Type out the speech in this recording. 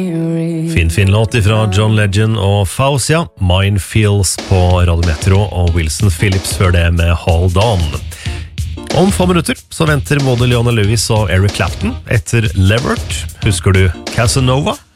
Fin låt ifra John Legend og Fausia, Mine Feels på Radio Metro og Wilson Phillips før det med Hold On. Om få minutter så venter både Leona Lewis og Eric Clapton etter Levert. Husker du Casanova?